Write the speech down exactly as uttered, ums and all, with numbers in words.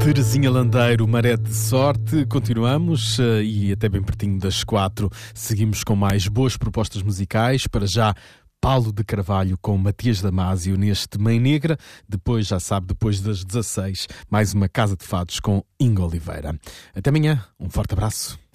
Terezinha Landeiro, Maré de Sorte. Continuamos uh, e até bem pertinho das quatro seguimos com mais boas propostas musicais. Para já, Paulo de Carvalho com Matias Damasio neste Mãe Negra. Depois, já sabe, depois das dezasseis, mais uma Casa de Fados com Inga Oliveira. Até amanhã, um forte abraço.